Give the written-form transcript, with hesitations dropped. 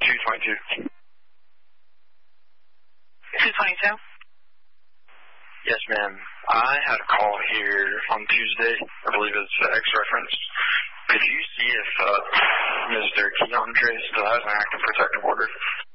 222. 222? Yes, ma'am. I had a call here on Tuesday. I believe it's X reference. Could you see if Mr. Keandre still has an active protective order?